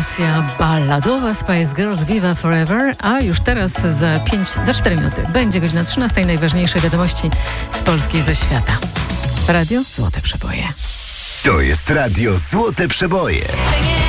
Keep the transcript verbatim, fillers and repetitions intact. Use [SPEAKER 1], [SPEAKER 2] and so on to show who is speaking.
[SPEAKER 1] wersja balladowa Spice Girls Viva Forever, a już teraz za pięć, za cztery minuty będzie godzina trzynasta i najważniejsze wiadomości z Polski i ze świata. Radio Złote Przeboje.
[SPEAKER 2] To jest Radio Złote Przeboje.